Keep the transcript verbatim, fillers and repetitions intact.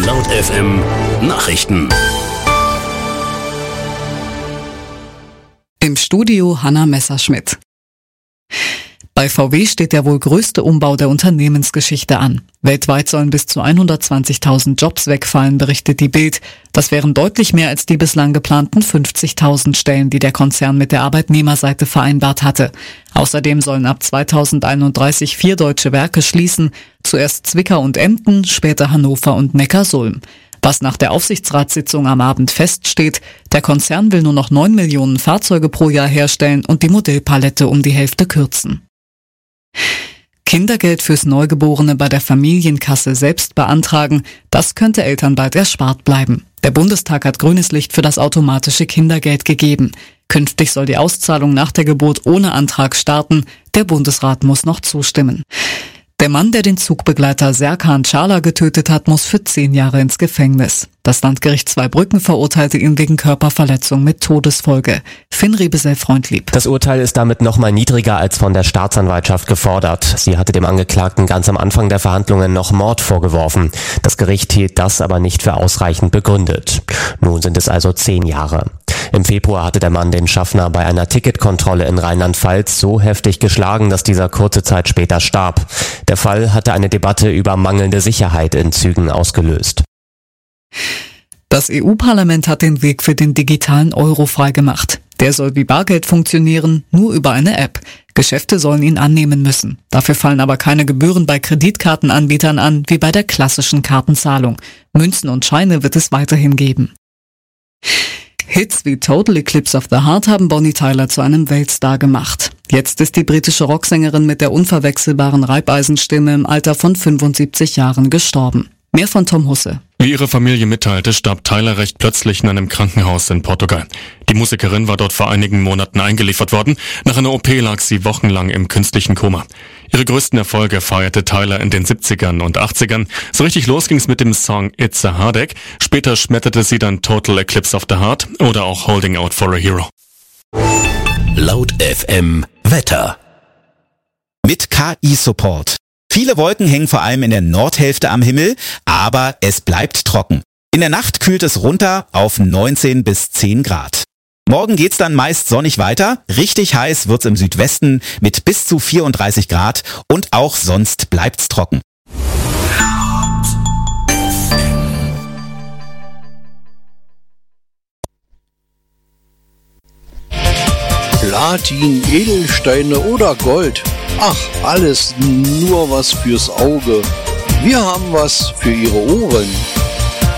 Laut F M Nachrichten. Im Studio Hanna Messerschmidt. Bei V W steht der wohl größte Umbau der Unternehmensgeschichte an. Weltweit sollen bis zu hundertzwanzigtausend Jobs wegfallen, berichtet die Bild. Das wären deutlich mehr als die bislang geplanten fünfzigtausend Stellen, die der Konzern mit der Arbeitnehmerseite vereinbart hatte. Außerdem sollen ab zweitausendeinunddreißig vier deutsche Werke schließen. Zuerst Zwickau und Emden, später Hannover und Neckarsulm. Was nach der Aufsichtsratssitzung am Abend feststeht, der Konzern will nur noch neun Millionen Fahrzeuge pro Jahr herstellen und die Modellpalette um die Hälfte kürzen. Kindergeld fürs Neugeborene bei der Familienkasse selbst beantragen, das könnte Eltern bald erspart bleiben. Der Bundestag hat grünes Licht für das automatische Kindergeld gegeben. Künftig soll die Auszahlung nach der Geburt ohne Antrag starten. Der Bundesrat muss noch zustimmen. Der Mann, der den Zugbegleiter Serkan Çağlar getötet hat, muss für zehn Jahre ins Gefängnis. Das Landgericht Zweibrücken verurteilte ihn wegen Körperverletzung mit Todesfolge. Finn Riebesell-Freundlieb. Das Urteil ist damit nochmal niedriger als von der Staatsanwaltschaft gefordert. Sie hatte dem Angeklagten ganz am Anfang der Verhandlungen noch Mord vorgeworfen. Das Gericht hielt das aber nicht für ausreichend begründet. Nun sind es also zehn Jahre. Im Februar hatte der Mann den Schaffner bei einer Ticketkontrolle in Rheinland-Pfalz so heftig geschlagen, dass dieser kurze Zeit später starb. Der Fall hatte eine Debatte über mangelnde Sicherheit in Zügen ausgelöst. Das E U-Parlament hat den Weg für den digitalen Euro freigemacht. Der soll wie Bargeld funktionieren, nur über eine App. Geschäfte sollen ihn annehmen müssen. Dafür fallen aber keine Gebühren bei Kreditkartenanbietern an, wie bei der klassischen Kartenzahlung. Münzen und Scheine wird es weiterhin geben. Hits wie Total Eclipse of the Heart haben Bonnie Tyler zu einem Weltstar gemacht. Jetzt ist die britische Rocksängerin mit der unverwechselbaren Reibeisenstimme im Alter von fünfundsiebzig Jahren gestorben. Mehr von Tom Husse. Wie ihre Familie mitteilte, starb Tyler recht plötzlich in einem Krankenhaus in Portugal. Die Musikerin war dort vor einigen Monaten eingeliefert worden. Nach einer O P lag sie wochenlang im künstlichen Koma. Ihre größten Erfolge feierte Tyler in den siebzigern und achtzigern. So richtig los ging's mit dem Song It's a Heartache. Später schmetterte sie dann Total Eclipse of the Heart oder auch Holding Out for a Hero. Laut F M Wetter. Mit K I-Support. Viele Wolken hängen vor allem in der Nordhälfte am Himmel, aber es bleibt trocken. In der Nacht kühlt es runter auf neunzehn bis zehn Grad. Morgen geht's dann meist sonnig weiter. Richtig heiß wird's im Südwesten mit bis zu vierunddreißig Grad und auch sonst bleibt's trocken. Platin, Edelsteine oder Gold. Ach, alles nur was fürs Auge. Wir haben was für Ihre Ohren.